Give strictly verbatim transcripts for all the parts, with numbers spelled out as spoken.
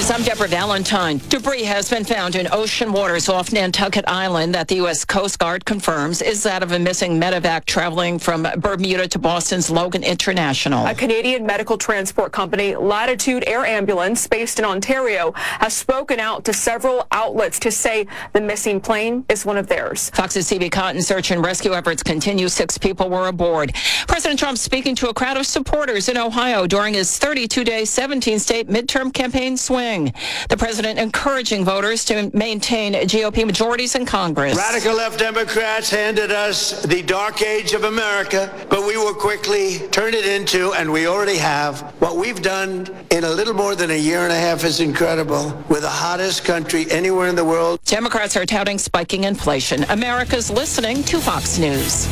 News, I'm Deborah Valentine. Debris has been found in ocean waters off Nantucket Island that the U S Coast Guard confirms is that of a missing medevac traveling from Bermuda to Boston's Logan International. A Canadian medical transport company, Latitude Air Ambulance, based in Ontario, has spoken out to several outlets to say the missing plane is one of theirs. Fox's C B Cotton search and rescue efforts continue. Six people were aboard. President Trump speaking to a crowd of supporters in Ohio during his thirty-two day, seventeen state midterm campaign swing. The president encouraging voters to maintain G O P majorities in Congress. Radical left Democrats handed us the dark age of America, but we will quickly turn it into, and we already have, what we've done in a little more than a year and a half is incredible. We're the hottest country anywhere in the world. Democrats are touting spiking inflation. America's listening to Fox News.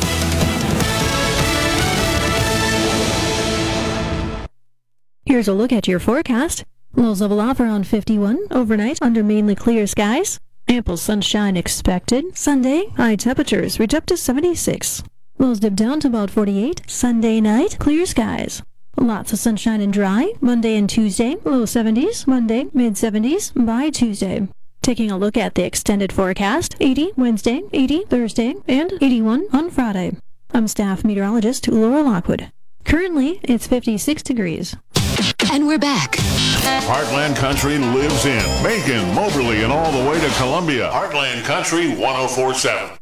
Here's a look at your forecast. Lows level off around fifty-one overnight under mainly clear skies. Ample sunshine expected. Sunday, high temperatures reach up to seventy-six. Lows dip down to about forty-eight. Sunday night, clear skies. Lots of sunshine and dry. Monday and Tuesday, low seventies. Monday, mid seventies by Tuesday. Taking a look at the extended forecast. eighty Wednesday, eighty Thursday, and eighty-one on Friday. I'm staff meteorologist Laura Lockwood. Currently, it's fifty-six degrees. And we're back. Heartland Country lives in Macon, Moberly, and all the way to Columbia. Heartland Country one oh four point seven.